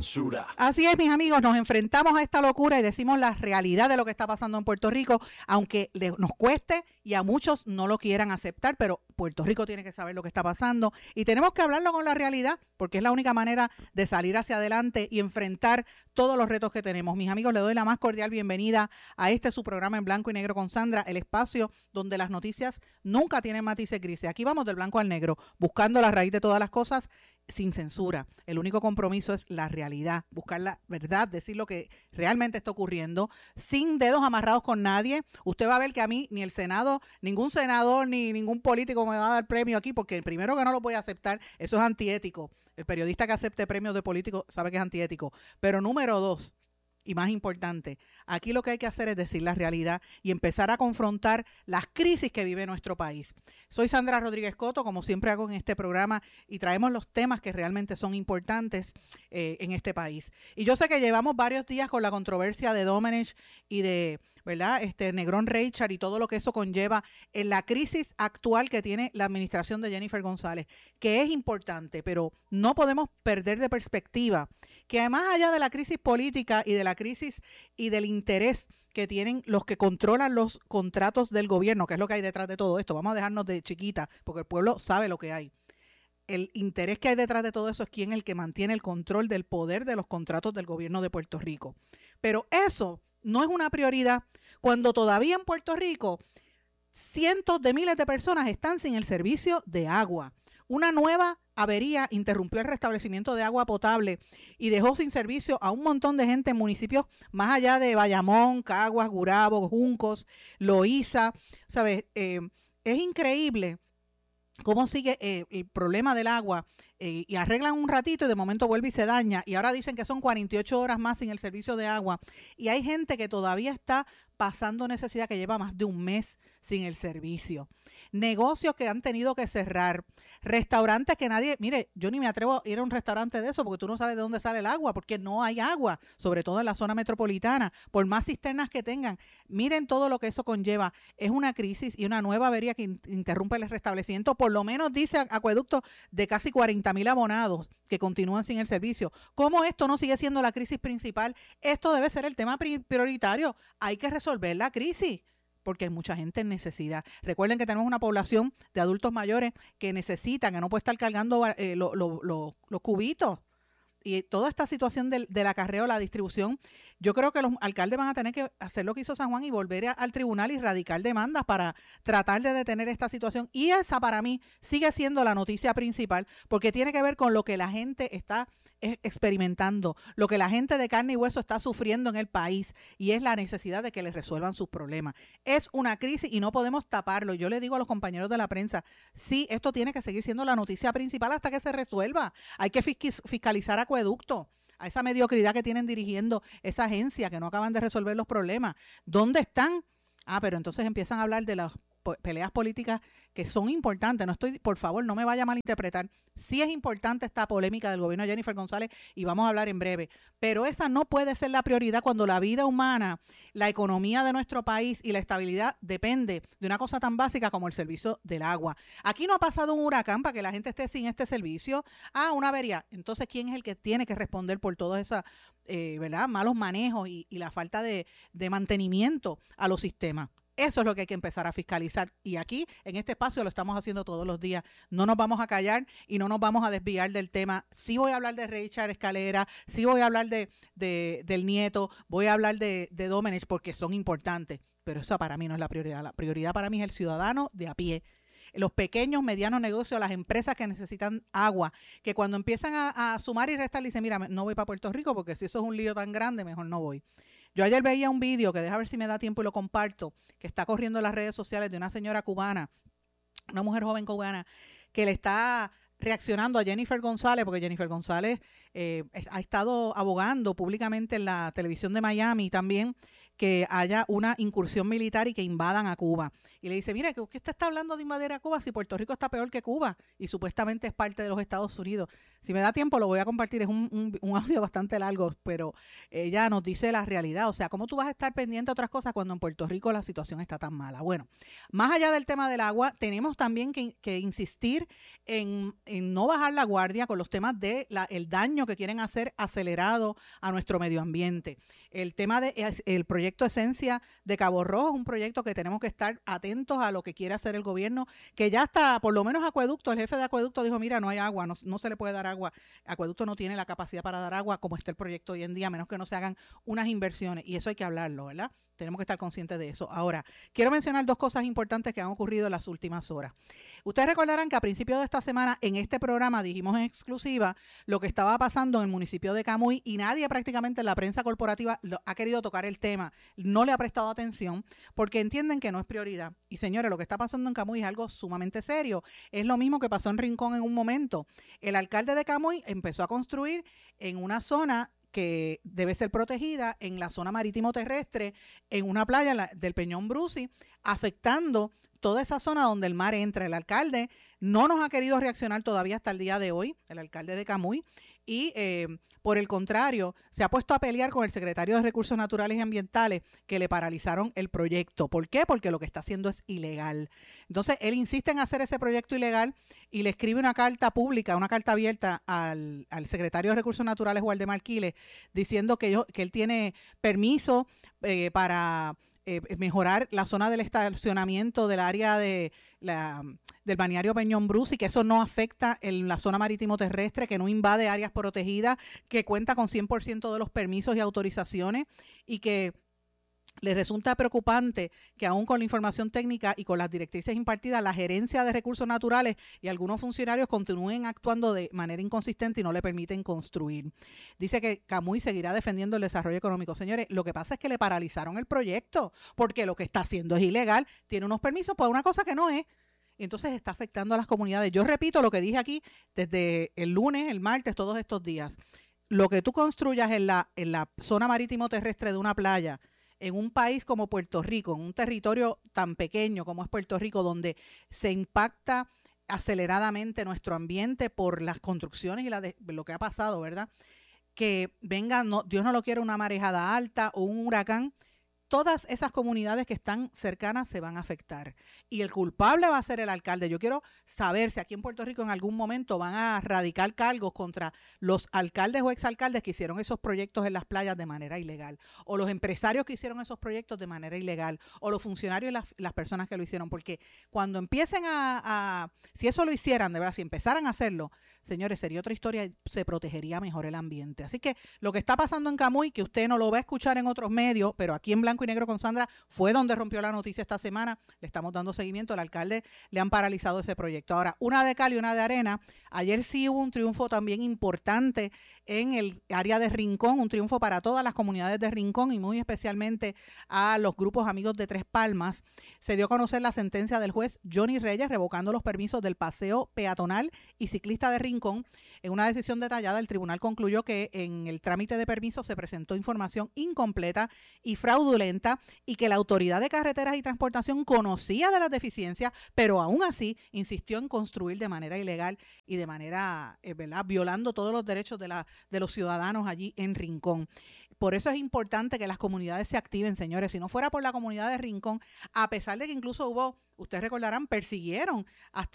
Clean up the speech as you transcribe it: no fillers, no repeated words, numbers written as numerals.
censura. Así es, mis amigos, nos enfrentamos a esta locura y decimos la realidad de lo que está pasando en Puerto Rico, aunque nos cueste y a muchos no lo quieran aceptar, pero Puerto Rico tiene que saber lo que está pasando y tenemos que hablarlo con la realidad, porque es la única manera de salir hacia adelante y enfrentar todos los retos que tenemos. Mis amigos, les doy la más cordial bienvenida a su programa en blanco y negro con Sandra, el espacio donde las noticias nunca tienen matices grises. Aquí vamos del blanco al negro, buscando la raíz de todas las cosas sin censura. El único compromiso es la realidad, buscar la verdad, decir lo que realmente está ocurriendo, sin dedos amarrados con nadie. Usted va a ver que a mí ni el Senado, ningún senador, ni ningún político me va a dar premio aquí, porque el primero que no lo voy a aceptar, eso es antiético. El periodista que acepte premios de político sabe que es antiético. Pero número 2, y más importante, aquí lo que hay que hacer es decir la realidad y empezar a confrontar las crisis que vive nuestro país. Soy Sandra Rodríguez Coto, como siempre hago en este programa, y traemos los temas que realmente son importantes en este país. Y yo sé que llevamos varios días con la controversia de Domenech y de, ¿verdad?, Negrón Reichard y todo lo que eso conlleva en la crisis actual que tiene la administración de Jennifer González, que es importante, pero no podemos perder de perspectiva que además allá de la crisis política y de la crisis y del interés que tienen los que controlan los contratos del gobierno, que es lo que hay detrás de todo esto, vamos a dejarnos de chiquita, porque el pueblo sabe lo que hay. El interés que hay detrás de todo eso es quién es el que mantiene el control del poder de los contratos del gobierno de Puerto Rico. Pero eso no es una prioridad cuando todavía en Puerto Rico cientos de miles de personas están sin el servicio de agua. Una nueva avería interrumpió el restablecimiento de agua potable y dejó sin servicio a un montón de gente en municipios más allá de Bayamón, Caguas, Gurabo, Juncos, Loíza. ¿Sabes? Es increíble cómo sigue el problema del agua y arreglan un ratito y de momento vuelve y se daña y ahora dicen que son 48 horas más sin el servicio de agua y hay gente que todavía está pasando necesidad, que lleva más de un mes sin el servicio, negocios que han tenido que cerrar, restaurantes que nadie, mire, yo ni me atrevo a ir a un restaurante de eso porque tú no sabes de dónde sale el agua, porque no hay agua, sobre todo en la zona metropolitana, por más cisternas que tengan. Miren todo lo que eso conlleva, es una crisis y una nueva avería que interrumpe el restablecimiento, por lo menos dice Acueducto, de casi 40,000 abonados que continúan sin el servicio. ¿Cómo esto no sigue siendo la crisis principal? Esto debe ser el tema prioritario, hay que resolver la crisis, porque hay mucha gente en necesidad. Recuerden que tenemos una población de adultos mayores que necesitan, que no puede estar cargando los cubitos. Y toda esta situación del acarreo, la distribución, yo creo que los alcaldes van a tener que hacer lo que hizo San Juan y volver al tribunal y radicar demandas para tratar de detener esta situación. Y esa para mí sigue siendo la noticia principal, porque tiene que ver con lo que la gente está experimentando, lo que la gente de carne y hueso está sufriendo en el país, y es la necesidad de que les resuelvan sus problemas. Es una crisis y no podemos taparlo. Yo le digo a los compañeros de la prensa, sí, esto tiene que seguir siendo la noticia principal hasta que se resuelva. Hay que fiscalizar Acueducto, a esa mediocridad que tienen dirigiendo esa agencia, que no acaban de resolver los problemas. ¿Dónde están? Pero entonces empiezan a hablar de las peleas políticas que son importantes. Por favor, no me vaya a malinterpretar. Sí es importante esta polémica del gobierno de Jennifer González y vamos a hablar en breve, pero esa no puede ser la prioridad cuando la vida humana, la economía de nuestro país y la estabilidad depende de una cosa tan básica como el servicio del agua. Aquí no ha pasado un huracán para que la gente esté sin este servicio. Una avería. Entonces, ¿quién es el que tiene que responder por todos esos ¿verdad?, malos manejos y la falta de mantenimiento a los sistemas? Eso es lo que hay que empezar a fiscalizar, y aquí en este espacio lo estamos haciendo todos los días. No nos vamos a callar y no nos vamos a desviar del tema. Sí voy a hablar de Reichard Escalera, sí voy a hablar del nieto, voy a hablar de Domenech, porque son importantes, pero eso para mí no es la prioridad. La prioridad para mí es el ciudadano de a pie, los pequeños, medianos negocios, las empresas que necesitan agua, que cuando empiezan a sumar y restar, dicen, mira, no voy para Puerto Rico porque si eso es un lío tan grande, mejor no voy. Yo ayer veía un vídeo, que deja ver si me da tiempo y lo comparto, que está corriendo en las redes sociales, de una señora cubana, una mujer joven cubana, que le está reaccionando a Jennifer González, porque Jennifer González ha estado abogando públicamente en la televisión de Miami también, que haya una incursión militar y que invadan a Cuba. Y le dice, mire, que usted está hablando de invadir a Cuba si Puerto Rico está peor que Cuba y supuestamente es parte de los Estados Unidos. Si me da tiempo lo voy a compartir, es un audio bastante largo, pero ella nos dice la realidad, o sea, ¿cómo tú vas a estar pendiente de otras cosas cuando en Puerto Rico la situación está tan mala? Bueno, más allá del tema del agua, tenemos también que insistir en no bajar la guardia con los temas de el daño que quieren hacer acelerado a nuestro medio ambiente. El tema el proyecto Esencia de Cabo Rojo es un proyecto que tenemos que estar atentos a lo que quiere hacer el gobierno, que ya está, por lo menos Acueducto, el jefe de Acueducto dijo, mira, no hay agua, no se le puede dar agua, Acueducto no tiene la capacidad para dar agua como está el proyecto hoy en día, a menos que no se hagan unas inversiones, y eso hay que hablarlo, ¿verdad? Tenemos que estar conscientes de eso. Ahora, quiero mencionar dos cosas importantes que han ocurrido en las últimas horas. Ustedes recordarán que a principios de esta semana en este programa dijimos en exclusiva lo que estaba pasando en el municipio de Camuy y nadie prácticamente en la prensa corporativa ha querido tocar el tema, no le ha prestado atención porque entienden que no es prioridad. Y señores, lo que está pasando en Camuy es algo sumamente serio. Es lo mismo que pasó en Rincón en un momento. El alcalde de Camuy empezó a construir en una zona que debe ser protegida en la zona marítimo terrestre, en una playa del Peñón Brusi, afectando toda esa zona donde el mar entra. El alcalde no nos ha querido reaccionar todavía hasta el día de hoy, el alcalde de Camuy, y por el contrario, se ha puesto a pelear con el secretario de Recursos Naturales y Ambientales que le paralizaron el proyecto. ¿Por qué? Porque lo que está haciendo es ilegal. Entonces, él insiste en hacer ese proyecto ilegal y le escribe una carta pública, una carta abierta al secretario de Recursos Naturales, Waldemar Quiles, diciendo que él tiene permiso para mejorar la zona del estacionamiento del área del balneario Peñón Brusi, que eso no afecta en la zona marítimo terrestre, que no invade áreas protegidas, que cuenta con 100% de los permisos y autorizaciones y que les resulta preocupante que aún con la información técnica y con las directrices impartidas, la gerencia de recursos naturales y algunos funcionarios continúen actuando de manera inconsistente y no le permiten construir. Dice que Camuy seguirá defendiendo el desarrollo económico. Señores, lo que pasa es que le paralizaron el proyecto porque lo que está haciendo es ilegal, tiene unos permisos para una cosa que no es. Entonces está afectando a las comunidades. Yo repito lo que dije aquí desde el lunes, el martes, todos estos días. Lo que tú construyas en la zona marítimo terrestre de una playa, en un país como Puerto Rico, en un territorio tan pequeño como es Puerto Rico, donde se impacta aceleradamente nuestro ambiente por las construcciones y lo que ha pasado, ¿verdad? Que venga, Dios no lo quiere, una marejada alta o un huracán, todas esas comunidades que están cercanas se van a afectar. Y el culpable va a ser el alcalde. Yo quiero saber si aquí en Puerto Rico en algún momento van a radicar cargos contra los alcaldes o exalcaldes que hicieron esos proyectos en las playas de manera ilegal, o los empresarios que hicieron esos proyectos de manera ilegal, o los funcionarios y las personas que lo hicieron. Porque cuando empiecen si eso lo hicieran, de verdad, si empezaran a hacerlo, señores, sería otra historia y se protegería mejor el ambiente. Así que lo que está pasando en Camuy, que usted no lo va a escuchar en otros medios, pero aquí en Blanco y Negro con Sandra fue donde rompió la noticia esta semana, le estamos dando seguimiento, al alcalde le han paralizado ese proyecto. Ahora, una de cal y una de arena, ayer sí hubo un triunfo también importante en el área de Rincón, un triunfo para todas las comunidades de Rincón y muy especialmente a los grupos amigos de Tres Palmas. Se dio a conocer la sentencia del juez Johnny Reyes revocando los permisos del paseo peatonal y ciclista de Rincón. En una decisión detallada, el tribunal concluyó que en el trámite de permiso se presentó información incompleta y fraudulenta y que la Autoridad de Carreteras y Transportación conocía de las deficiencias, pero aún así insistió en construir de manera ilegal y de manera, ¿verdad?, violando todos los derechos de los ciudadanos allí en Rincón. Por eso es importante que las comunidades se activen, señores. Si no fuera por la comunidad de Rincón, a pesar de que incluso ustedes recordarán, persiguieron hasta